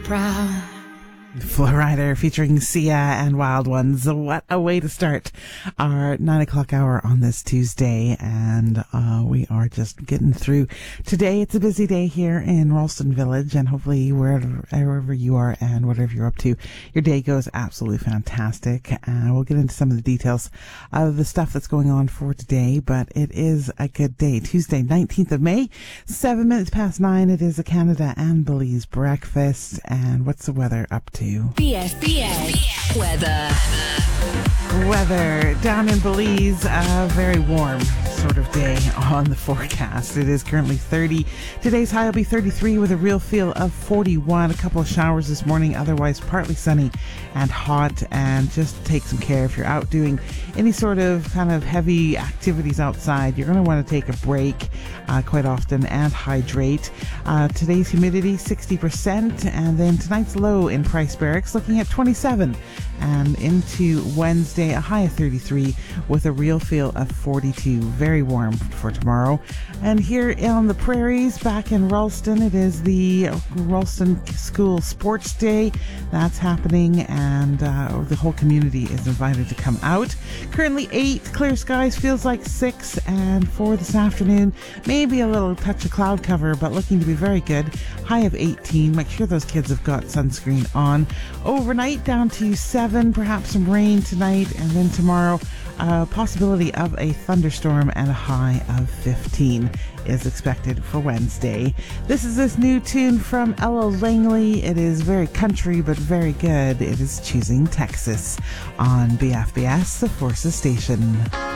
proud. Flowrider featuring Sia and Wild Ones. What a way to start our 9 o'clock hour on this Tuesday. And we are just getting through today. It's a busy day here in Ralston Village, and hopefully wherever you are and whatever you're up to, your day goes absolutely fantastic. We'll get into some of the details of the stuff that's going on for today, but it is a good day. Tuesday, 19th of May, 7 minutes past 9. It is a Canada and Belize breakfast. And what's the weather up to? BFBS Weather down in Belize, a very warm sort of day on the forecast. It is currently 30. Today's high will be 33 with a real feel of 41. A couple of showers this morning, otherwise partly sunny and hot. And just take some care if you're out doing any sort of kind of heavy activities outside. You're going to want to take a break quite often and hydrate. Today's humidity 60%, and then tonight's low in Price Barracks looking at 27, and into Wednesday a high of 33 with a real feel of 42. Very warm for tomorrow. And here on the prairies back in Ralston, it is the Ralston School Sports Day that's happening, and the whole community is invited to come out. Currently 8, clear skies, feels like 6, and for this afternoon maybe a little touch of cloud cover, but looking to be very good. High of 18. Make sure those kids have got sunscreen on. Overnight down to 7, perhaps some rain tonight, and then tomorrow possibility of a thunderstorm, and a high of 15 is expected for Wednesday. This is this new tune from Ella Langley. It is very country but very good. It is Choosing Texas on BFBS, the Forces Station.